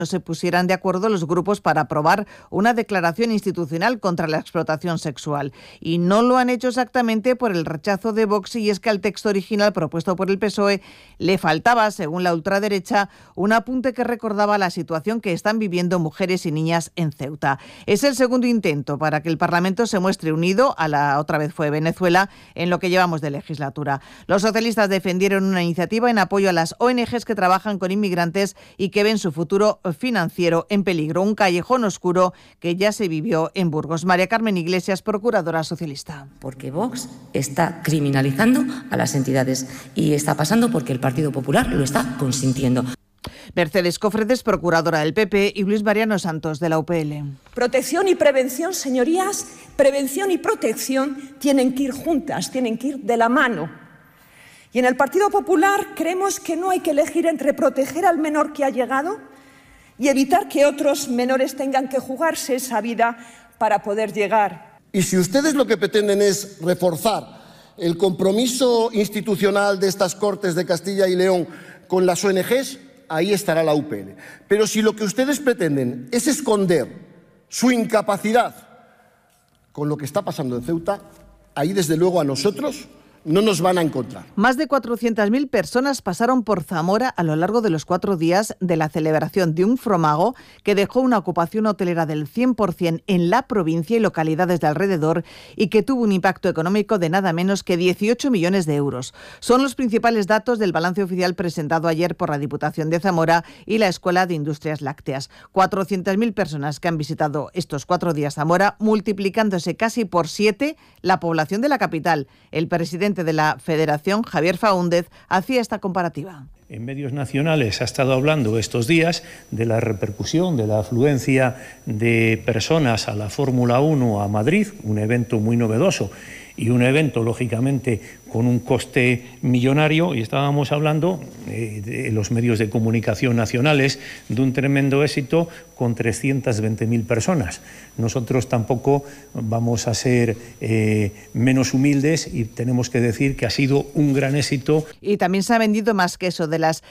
no se pusieran de acuerdo los grupos para aprobar una declaración institucional contra la explotación sexual. Y no lo han hecho exactamente por el rechazo de Vox, y es que al texto original propuesto por el PSOE le faltaba, según la ultraderecha, un apunte que recordaba la situación que están viviendo mujeres y niñas en Ceuta. Es el segundo intento para que el Parlamento se muestre unido, otra vez fue Venezuela, en lo que llevamos de legislatura. Los socialistas defendieron una iniciativa en apoyo a las ONGs que trabajan con inmigrantes y que ven su futuro financiero en peligro. Un callejón oscuro que ya se vivió en Burgos. María Carmen Iglesias, procuradora socialista. Porque Vox está criminalizando a las entidades y está pasando porque el Partido Popular lo está consintiendo. Mercedes Cofredes, procuradora del PP, y Luis Mariano Santos, de la UPL. Protección y prevención, señorías, prevención y protección tienen que ir juntas, tienen que ir de la mano. Y en el Partido Popular creemos que no hay que elegir entre proteger al menor que ha llegado y evitar que otros menores tengan que jugarse esa vida para poder llegar. Y si ustedes lo que pretenden es reforzar el compromiso institucional de estas Cortes de Castilla y León con las ONGs, ahí estará la UPL. Pero si lo que ustedes pretenden es esconder su incapacidad con lo que está pasando en Ceuta, ahí desde luego a nosotros no nos van a encontrar. Más de 400.000 personas pasaron por Zamora a lo largo de los 4 días de la celebración de un fromago que dejó una ocupación hotelera del 100% en la provincia y localidades de alrededor, y que tuvo un impacto económico de nada menos que 18 millones de euros. Son los principales datos del balance oficial presentado ayer por la Diputación de Zamora y la Escuela de Industrias Lácteas. 400.000 personas que han visitado estos 4 días Zamora, multiplicándose casi por 7 la población de la capital. El presidente de la Federación, Javier Faúndez, hacía esta comparativa. En medios nacionales ha estado hablando estos días de la repercusión, de la afluencia de personas a la Fórmula 1 a Madrid, un evento muy novedoso y un evento, lógicamente, con un coste millonario, y estábamos hablando de los medios de comunicación nacionales de un tremendo éxito con 320.000 personas. Nosotros tampoco vamos a ser menos humildes y tenemos que decir que ha sido un gran éxito. Y también se ha vendido más queso, de las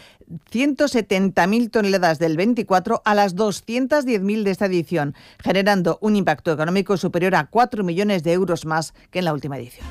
170.000 toneladas del 24 a las 210.000 de esta edición, generando un impacto económico superior a 4 millones de euros más que en la última edición.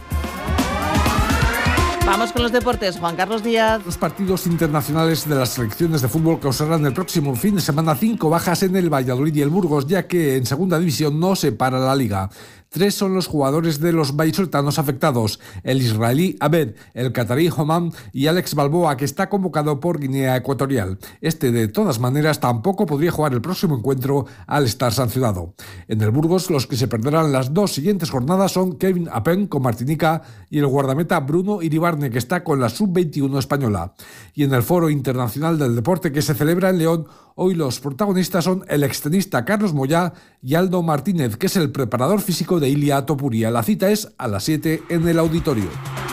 Vamos con los deportes. Juan Carlos Díaz. Los partidos internacionales de las selecciones de fútbol causarán el próximo fin de semana 5 bajas en el Valladolid y el Burgos, ya que en segunda división no se para la liga. 3 son los jugadores de los vallisoletanos afectados: el israelí Abed, el catarí Homam y Alex Balboa, que está convocado por Guinea Ecuatorial. De todas maneras, tampoco podría jugar el próximo encuentro al estar sancionado. En el Burgos, los que se perderán las 2 siguientes jornadas son Kevin Apen con Martinica y el guardameta Bruno Iribarne, que está con la sub-21 española. Y en el Foro Internacional del Deporte, que se celebra en León, hoy los protagonistas son el extenista Carlos Moyá y Aldo Martínez, que es el preparador físico de Ilia Topuria. La cita es a las 7 en el auditorio.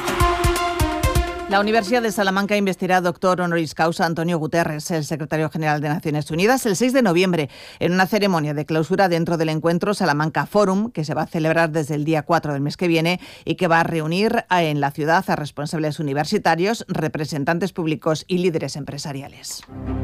La Universidad de Salamanca investirá doctor honoris causa a Antonio Guterres, el secretario general de Naciones Unidas, el 6 de noviembre, en una ceremonia de clausura dentro del encuentro Salamanca Forum, que se va a celebrar desde el día 4 del mes que viene y que va a reunir en la ciudad a responsables universitarios, representantes públicos y líderes empresariales.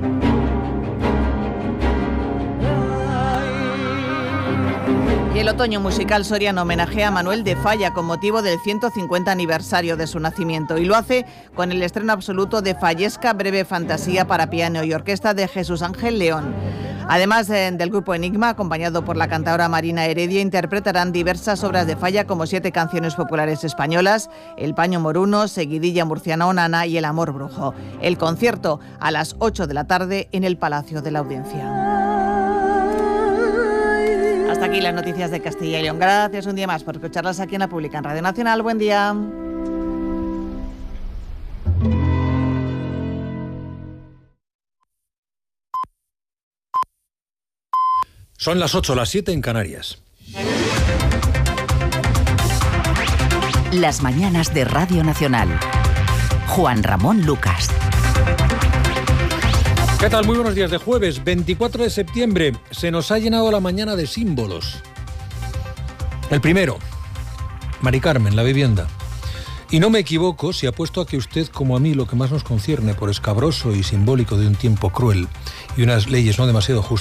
Y el otoño musical soriano homenajea a Manuel de Falla con motivo del 150 aniversario de su nacimiento, y lo hace con el estreno absoluto de Fallesca, breve fantasía para piano y orquesta de Jesús Ángel León. Además del grupo Enigma, acompañado por la cantadora Marina Heredia, interpretarán diversas obras de Falla, como 7 canciones populares españolas: El paño moruno, Seguidilla murciana o Nana y El amor brujo. El concierto a las 8 de la tarde en el Palacio de la Audiencia. Hasta aquí las noticias de Castilla y León. Gracias un día más por escucharlas aquí en La Pública, en Radio Nacional. Buen día. Son las 8, las 7 en Canarias. Las mañanas de Radio Nacional. Juan Ramón Lucas. ¿Qué tal? Muy buenos días de jueves, 24 de septiembre. Se nos ha llenado la mañana de símbolos. El primero, Mari Carmen, la vivienda. Y no me equivoco si apuesto a que usted, como a mí, lo que más nos concierne por escabroso y simbólico de un tiempo cruel, y unas leyes no demasiado justas